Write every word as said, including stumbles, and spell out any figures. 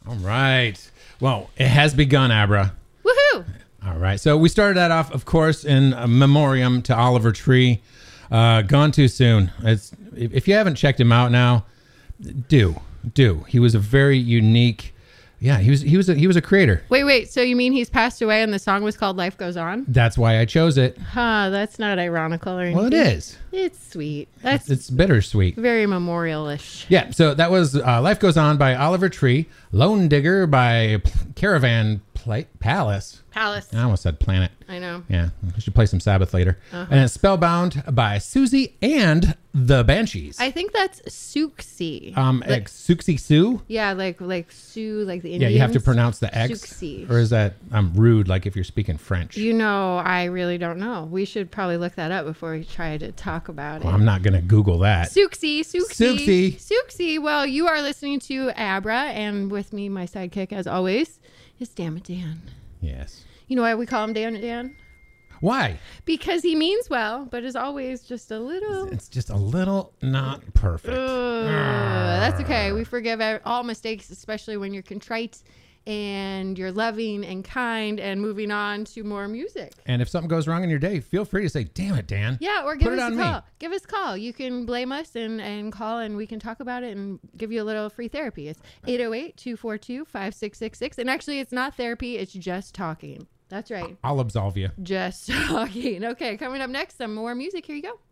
All right. Well, it has begun, Abra. Woohoo! All right. So we started that off, of course, in a memoriam to Oliver Tree. Uh, gone too soon. It's if if you haven't checked him out now, do do. He was a very unique. Yeah, he was he was a, he was a creator. Wait, wait. So you mean he's passed away and the song was called Life Goes On? That's why I chose it. Huh, that's not ironical or anything. Well, it is. It's sweet. That's It's bittersweet. very memorialish. Yeah, so that was uh, Life Goes On by Oliver Tree, Lone Digger by P- Caravan Pla- Palace. Palace. I almost said Planet. I know. Yeah, we should play some Sabbath later. Uh-huh. And it's Spellbound by Susie and the Banshees. I think that's Suxi. um, Like- like Suxi Sue? yeah, like like Sioux, like the Yeah, Indians. you have to pronounce the X. Suxi. Or is that um, rude, like if you're speaking French? You know, I really don't know. We should probably look that up before we try to talk about Well, it. I'm not going to Google that. Suxi, Suxi, Suxi. Suxi. Well, you are listening to Abra, and with me, my sidekick, as always, is Damn It Dan. Yes. You know why we call him Damn It Dan? Why? Because he means well, but is always just a little. It's just a little not perfect. Uh, that's okay. We forgive ev- all mistakes, especially when you're contrite and you're loving and kind. And moving on to more music. And if something goes wrong in your day, feel free to say, damn it, Dan. Yeah, or give Put it us on a me. call. Give us a call. You can blame us and, and call, and we can talk about it and give you a little free therapy. It's eight oh eight, two four two, five six six six. And actually, it's not therapy. It's just talking. That's right. I'll absolve you. Just talking. Okay, coming up next, some more music. Here you go.